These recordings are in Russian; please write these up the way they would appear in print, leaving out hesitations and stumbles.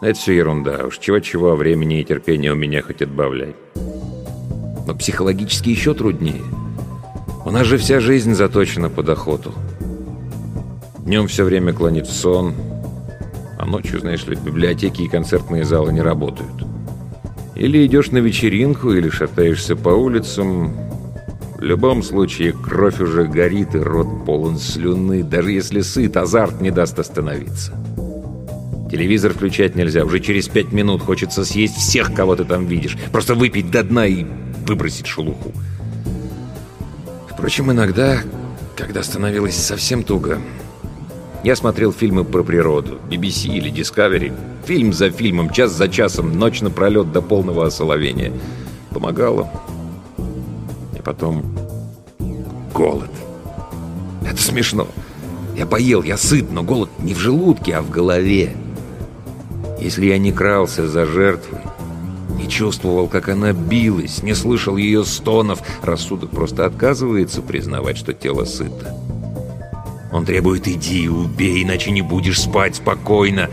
Это все ерунда. Уж чего-чего, времени и терпения у меня хоть отбавляй. Но психологически еще труднее. У нас же вся жизнь заточена под охоту. Днем все время клонит в сон, а ночью, знаешь ли, библиотеки и концертные залы не работают. Или идешь на вечеринку, или шатаешься по улицам. В любом случае, кровь уже горит, и рот полон слюны. Даже если сыт, азарт не даст остановиться. Телевизор включать нельзя. Уже через 5 минут хочется съесть всех, кого ты там видишь. Просто выпить до дна и выбросить шелуху. Впрочем, иногда, когда становилось совсем туго, я смотрел фильмы про природу, BBC или Discovery. Фильм за фильмом, час за часом, ночь напролет до полного осоловения. Помогало. И потом голод. Это смешно. Я поел, я сыт, но голод не в желудке, а в голове. Если я не крался за жертвой, не чувствовал, как она билась, не слышал ее стонов, рассудок просто отказывается признавать, что тело сыто. Он требует: иди, убей, иначе не будешь спать спокойно.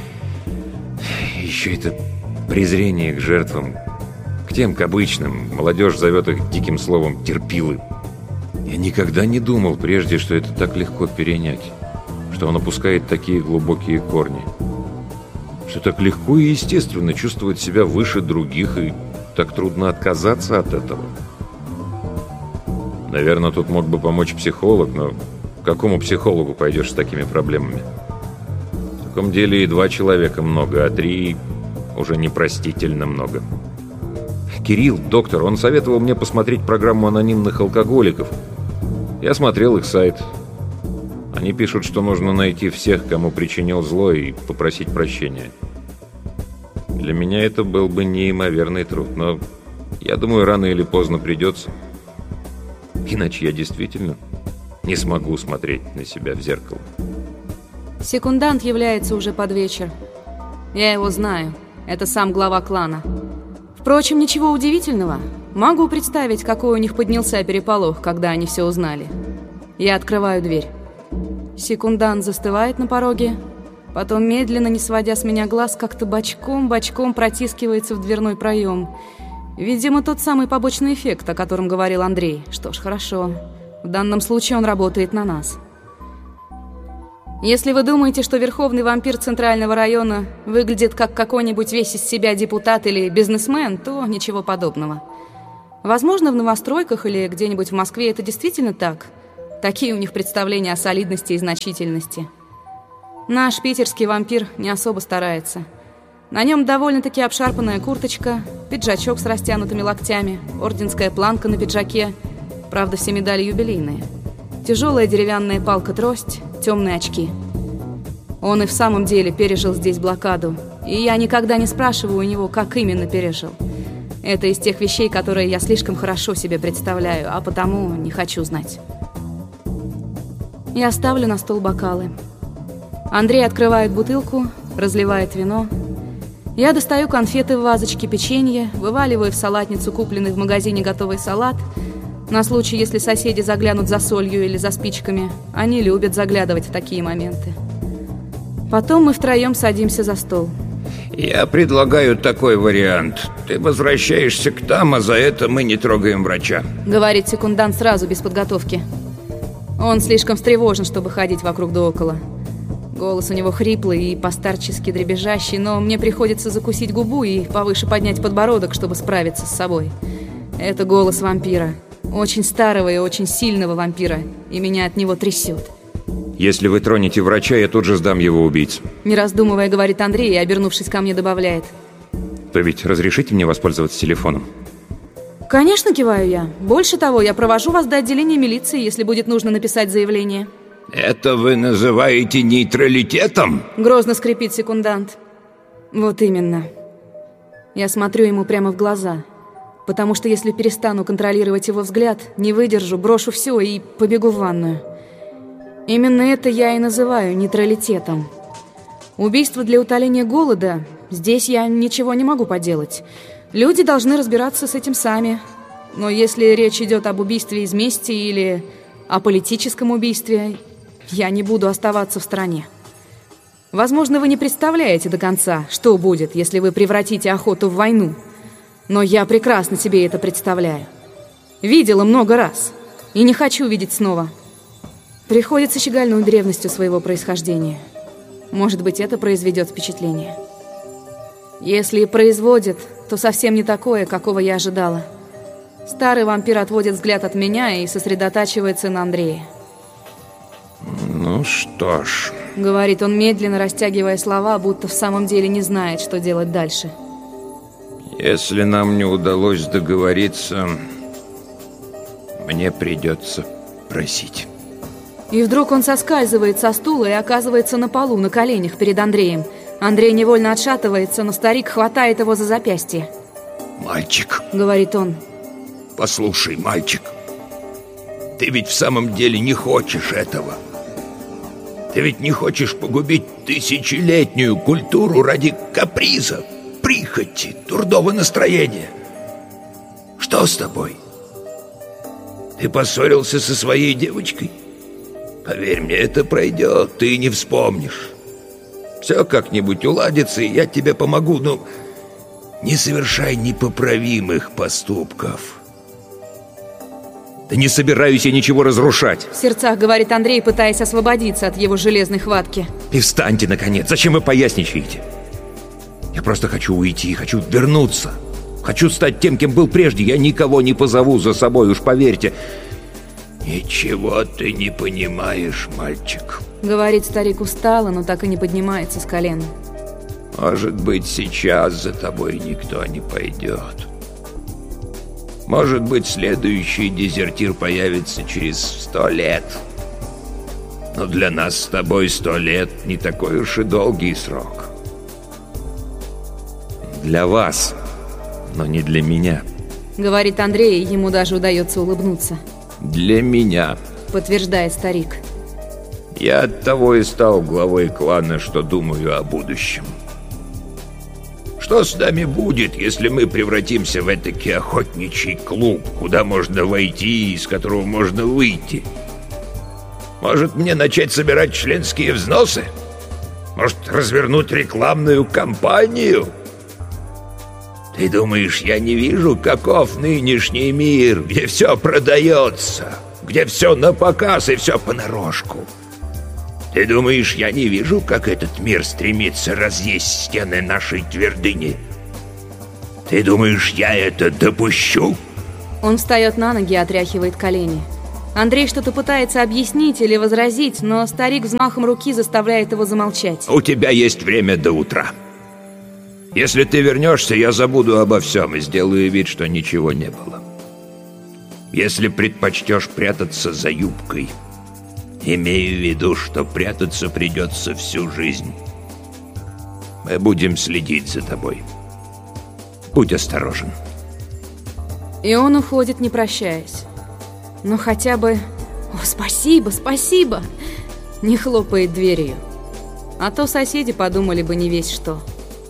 Еще это презрение к жертвам, к тем, к обычным. Молодежь зовет их диким словом терпилы. Я никогда не думал прежде, что это так легко перенять, что он опускает такие глубокие корни, что так легко и естественно чувствовать себя выше других, и так трудно отказаться от этого. Наверное, тут мог бы помочь психолог, но к какому психологу пойдешь с такими проблемами? В таком деле и 2 человека много, а 3 уже непростительно много. Кирилл, доктор, он советовал мне посмотреть программу анонимных алкоголиков. Я смотрел их сайт. Они пишут, что нужно найти всех, кому причинил зло, и попросить прощения. Для меня это был бы неимоверный труд, но я думаю, рано или поздно придется. Иначе я действительно не смогу смотреть на себя в зеркало. Секундант является уже под вечер. Я его знаю. Это сам глава клана. Впрочем, ничего удивительного. Могу представить, какой у них поднялся переполох, когда они все узнали. Я открываю дверь. Секундант застывает на пороге, потом, медленно, не сводя с меня глаз, как-то бочком протискивается в дверной проем. Видимо, тот самый побочный эффект, о котором говорил Андрей. Что ж, хорошо. В данном случае он работает на нас. Если вы думаете, что верховный вампир Центрального района выглядит как какой-нибудь весь из себя депутат или бизнесмен, то ничего подобного. Возможно, в новостройках или где-нибудь в Москве это действительно так. Такие у них представления о солидности и значительности. Наш питерский вампир не особо старается. На нем довольно-таки обшарпанная курточка, пиджачок с растянутыми локтями, орденская планка на пиджаке, правда, все медали юбилейные, тяжелая деревянная палка-трость, темные очки. Он и в самом деле пережил здесь блокаду, и я никогда не спрашиваю у него, как именно пережил. Это из тех вещей, которые я слишком хорошо себе представляю, а потому не хочу знать. Я ставлю на стол бокалы. Андрей открывает бутылку, разливает вино. Я достаю конфеты в вазочке, печенье, вываливаю в салатницу купленный в магазине готовый салат. На случай, если соседи заглянут за солью или за спичками. Они любят заглядывать в такие моменты. Потом мы втроем садимся за стол. Я предлагаю такой вариант. Ты возвращаешься к там, а за это мы не трогаем врача. Говорит секундант сразу, без подготовки. Он слишком встревожен, чтобы ходить вокруг да около. Голос у него хриплый и постарчески дребезжащий, но мне приходится закусить губу и повыше поднять подбородок, чтобы справиться с собой. Это голос вампира. Очень старого и очень сильного вампира, и меня от него трясет. Если вы тронете врача, я тут же сдам его убийц. Не раздумывая, говорит Андрей, и, обернувшись ко мне, добавляет. То ведь разрешите мне воспользоваться телефоном? Конечно, киваю я. Больше того, я провожу вас до отделения милиции, если будет нужно написать заявление. Это вы называете нейтралитетом? Грозно скрипит секундант. Вот именно. Я смотрю ему прямо в глаза. Потому что если перестану контролировать его взгляд, не выдержу, брошу все и побегу в ванную. Именно это я и называю нейтралитетом. Убийство для утоления голода, здесь я ничего не могу поделать. Люди должны разбираться с этим сами. Но если речь идет об убийстве из мести или о политическом убийстве, я не буду оставаться в стороне. Возможно, вы не представляете до конца, что будет, если вы превратите охоту в войну. Но я прекрасно себе это представляю. Видела много раз. И не хочу видеть снова. Приходится щегольнуть древностью своего происхождения. Может быть, это произведет впечатление. Если и производит, то совсем не такое, какого я ожидала. Старый вампир отводит взгляд от меня и сосредотачивается на Андрее. Ну что ж, Говорит он, медленно растягивая слова, будто в самом деле не знает, что делать дальше. если нам не удалось договориться, мне придется просить. И вдруг он соскальзывает со стула и оказывается на полу, на коленях перед Андреем. Андрей невольно отшатывается, но старик хватает его за запястье. Мальчик, Говорит он. послушай, мальчик, ты ведь в самом деле не хочешь этого. Ты ведь не хочешь погубить тысячелетнюю культуру ради каприза, прихоти, дурного настроения. Что с тобой? Ты поссорился со своей девочкой? Поверь мне, это пройдет, ты не вспомнишь. Все как-нибудь уладится, и я тебе помогу, но не совершай непоправимых поступков. Да не собираюсь я ничего разрушать. В сердцах говорит Андрей, пытаясь освободиться от его железной хватки. И встаньте, наконец. Зачем вы поясничаете? Я просто хочу уйти, хочу вернуться. Хочу стать тем, кем был прежде. Я никого не позову за собой, уж поверьте. Ничего ты не понимаешь, мальчик. Говорит старик устало, но так и не поднимается с колен. Может быть, сейчас за тобой никто не пойдет. Может быть, следующий дезертир появится через 100 лет. Но для нас с тобой 100 лет не такой уж и долгий срок. Для вас, но не для меня. Говорит Андрей, и ему даже удается улыбнуться. Для меня. Подтверждает старик. Я оттого и стал главой клана, что думаю о будущем. Что с нами будет, если мы превратимся в этакий охотничий клуб, куда можно войти и из которого можно выйти? Может, мне начать собирать членские взносы? Может, развернуть рекламную кампанию? Ты думаешь, я не вижу, каков нынешний мир, где все продается, где все на показ и все понарошку? Ты думаешь, я не вижу, как этот мир стремится разъесть стены нашей твердыни? Ты думаешь, я это допущу? Он встает на ноги и отряхивает колени. Андрей что-то пытается объяснить или возразить, но старик взмахом руки заставляет его замолчать. У тебя есть время до утра. Если ты вернешься, я забуду обо всем и сделаю вид, что ничего не было. Если предпочтешь прятаться за юбкой, имею в виду, что прятаться придется всю жизнь. Мы будем следить за тобой. Будь осторожен. И он уходит, не прощаясь. Но хотя бы... О, спасибо, спасибо! Не хлопает дверью. А то соседи подумали бы не весь что.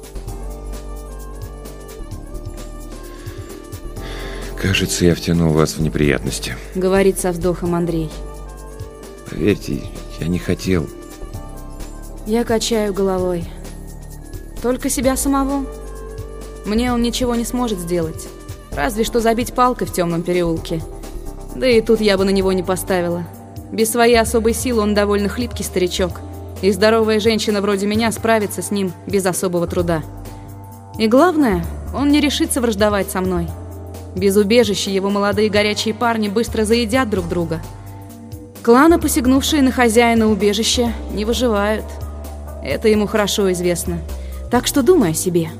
Кажется, я втянул вас в неприятности. Говорит со вздохом Андрей. Поверьте, я не хотел. Я качаю головой. Только себя самого. Мне он ничего не сможет сделать. Разве что забить палкой в темном переулке. Да и тут я бы на него не поставила. Без своей особой силы он довольно хлипкий старичок. И здоровая женщина вроде меня справится с ним без особого труда. И главное, он не решится враждовать со мной. Без убежища его молодые горячие парни быстро заедят друг друга. Кланы, посягнувшие на хозяина убежища, не выживают. Это ему хорошо известно. Так что думай о себе.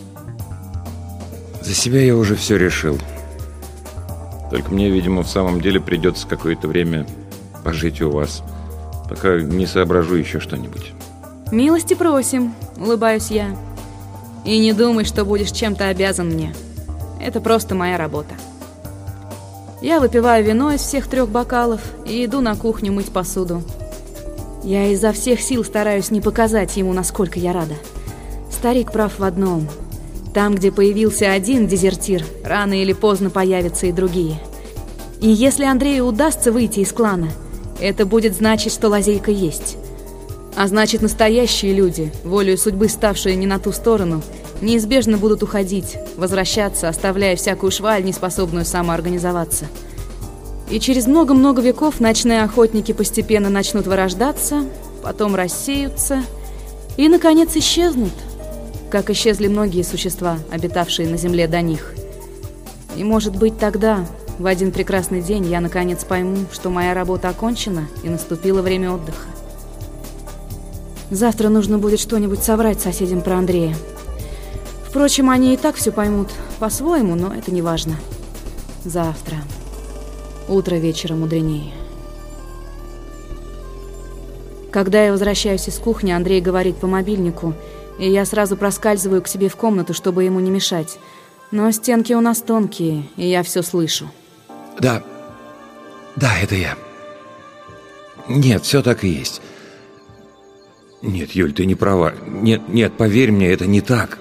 За себя я уже все решил. Только мне, видимо, в самом деле придется какое-то время пожить у вас, пока не соображу еще что-нибудь. Милости просим, улыбаюсь я. И не думай, что будешь чем-то обязан мне. Это просто моя работа. Я выпиваю вино из всех 3 бокалов и иду на кухню мыть посуду. Я изо всех сил стараюсь не показать ему, насколько я рада. Старик прав в одном. Там, где появился один дезертир, рано или поздно появятся и другие. И если Андрею удастся выйти из клана, это будет значить, что лазейка есть. А значит, настоящие люди, волею судьбы ставшие не на ту сторону, неизбежно будут уходить, возвращаться, оставляя всякую шваль, неспособную самоорганизоваться. И через много-много веков ночные охотники постепенно начнут вырождаться, потом рассеются и, наконец, исчезнут, как исчезли многие существа, обитавшие на земле до них. И, может быть, тогда, в один прекрасный день, я, наконец, пойму, что моя работа окончена и наступило время отдыха. Завтра нужно будет что-нибудь соврать соседям про Андрея. Впрочем, они и так все поймут по-своему, но это не важно. Завтра. Утро вечера мудренее. Когда я возвращаюсь из кухни, Андрей говорит по мобильнику, и я сразу проскальзываю к себе в комнату, чтобы ему не мешать. Но стенки у нас тонкие, и я все слышу. Да, это я. Нет, все так и есть. Нет, Юль, ты не права. Нет, поверь мне, это не так.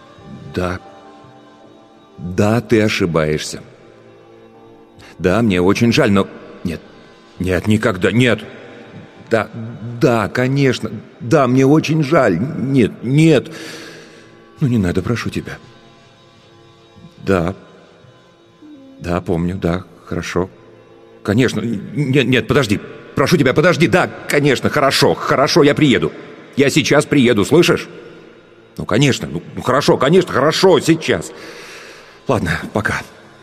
Да, ты ошибаешься. Да, мне очень жаль, но... Нет, никогда, нет. Да, конечно. Да, мне очень жаль. Нет. Ну, не надо, прошу тебя. Да, помню, да, хорошо. Конечно. Нет, подожди. Прошу тебя, подожди. Да, конечно, хорошо, я приеду. Я сейчас приеду, слышишь? Ну, конечно, хорошо, конечно, хорошо, сейчас. Ладно, пока.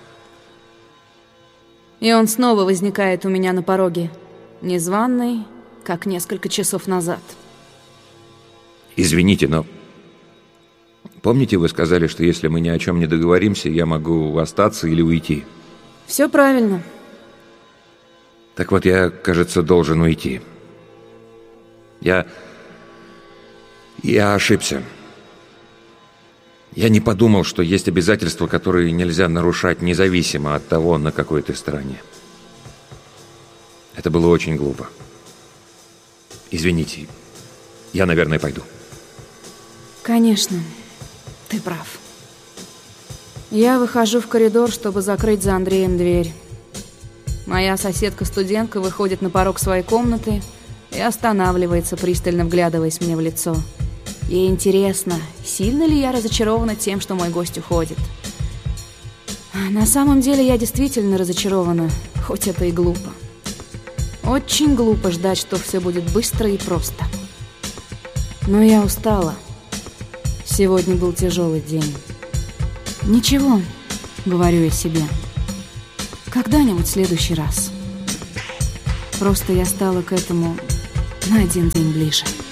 И он снова возникает у меня на пороге, незваный, как несколько часов назад. Извините, но... Помните, вы сказали, что если мы ни о чем не договоримся, я могу остаться или уйти? Все правильно. Так вот, я, кажется, должен уйти. Я ошибся. Я не подумал, что есть обязательства, которые нельзя нарушать, независимо от того, на какой ты стороне. Это было очень глупо. Извините, я, наверное, пойду. Конечно, ты прав. Я выхожу в коридор, чтобы закрыть за Андреем дверь. Моя соседка-студентка выходит на порог своей комнаты и останавливается, пристально вглядываясь мне в лицо. Ей интересно, сильно ли я разочарована тем, что мой гость уходит. На самом деле я действительно разочарована, хоть это и глупо. Очень глупо ждать, что все будет быстро и просто. Но я устала. Сегодня был тяжелый день. Ничего, говорю я себе. Когда-нибудь в следующий раз. Просто я стала к этому на один день ближе.